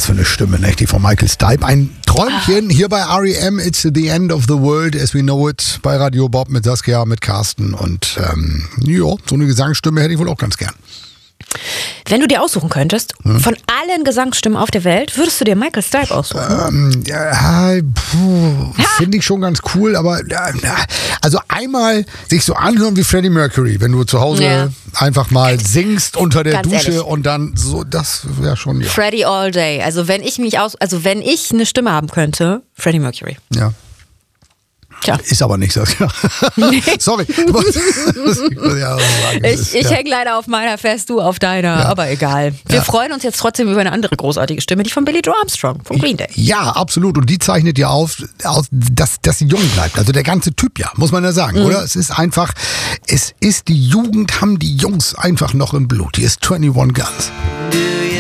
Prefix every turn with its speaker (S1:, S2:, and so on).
S1: was für eine Stimme, nicht? Die von Michael Stipe. Ein Träumchen hier bei R.E.M. It's the end of the world as we know it. Bei Radio Bob mit Saskia, mit Carsten. Und so eine Gesangsstimme hätte ich wohl auch ganz gern.
S2: Wenn du dir aussuchen könntest, von allen Gesangsstimmen auf der Welt, würdest du dir Michael Stipe aussuchen?
S1: Finde ich schon ganz cool, aber also einmal sich so anhören wie Freddie Mercury, wenn du zu Hause einfach mal singst unter der
S2: Ganz
S1: Dusche
S2: ehrlich.
S1: und dann so, das wäre schon, ja.
S2: Freddie all day. Also wenn ich eine Stimme haben könnte, Freddie Mercury.
S1: Ja.
S2: Tja.
S1: Ist aber nicht, Saskia. Sorry.
S2: Ich hänge leider auf meiner fest, du auf deiner, aber egal. Wir freuen uns jetzt trotzdem über eine andere großartige Stimme, die von Billy Joe Armstrong, von Green Day.
S1: Ja, absolut. Und die zeichnet ja auf, dass sie jung bleibt. Also der ganze Typ muss man ja sagen, oder? Es ist einfach, die Jugend, haben die Jungs einfach noch im Blut. Hier ist 21 Guns.